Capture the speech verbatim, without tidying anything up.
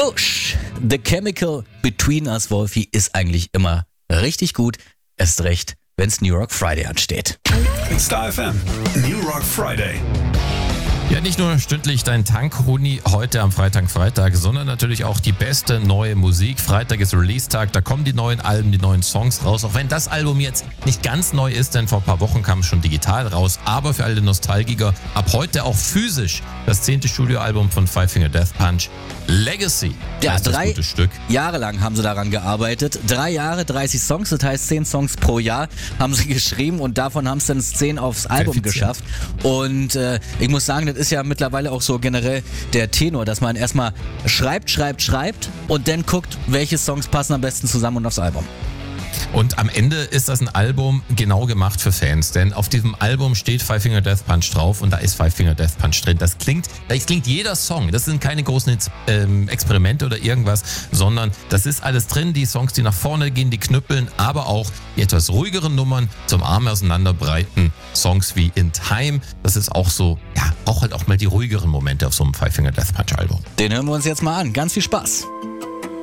Bush, The Chemical Between Us, Wolfi, ist eigentlich immer richtig gut. Erst recht, wenn's New Rock Friday ansteht. Star F M, New Rock Friday. Ja, nicht nur stündlich dein Tank-Huni heute am Freitag, Freitag, sondern natürlich auch die beste neue Musik. Freitag ist Release-Tag, da kommen die neuen Alben, die neuen Songs raus. Auch wenn das Album jetzt nicht ganz neu ist, denn vor ein paar Wochen kam es schon digital raus. Aber für alle Nostalgiker, ab heute auch physisch das zehnte Studioalbum von Five Finger Death Punch, Legacy. Ja, heißt drei das gute Stück. Jahre lang haben sie daran gearbeitet. Drei Jahre, dreißig Songs, das heißt zehn Songs pro Jahr haben sie geschrieben und davon haben es dann zehn aufs Album geschafft. Und äh, ich muss sagen, das ist ja mittlerweile auch so generell der Tenor, dass man erstmal schreibt, schreibt, schreibt und dann guckt, welche Songs passen am besten zusammen und aufs Album. Und am Ende ist das ein Album genau gemacht für Fans, denn auf diesem Album steht Five Finger Death Punch drauf und da ist Five Finger Death Punch drin. Das klingt, das klingt jeder Song. Das sind keine großen ähm, Experimente oder irgendwas, sondern das ist alles drin. Die Songs, die nach vorne gehen, die knüppeln, aber auch die etwas ruhigeren Nummern zum Arme auseinanderbreiten. Songs wie In Time, das ist auch so, ja, auch halt auch mal die ruhigeren Momente auf so einem Five Finger Death Punch Album. Den hören wir uns jetzt mal an. Ganz viel Spaß.